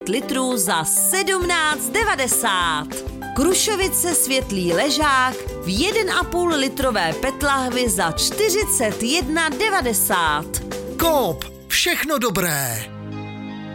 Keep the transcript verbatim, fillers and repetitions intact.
litrů za sedmnáct devadesát. Krušovice světlý ležák v jedna a půl litrové petlahvi za čtyřicet jedna devadesát. Coop, všechno dobré.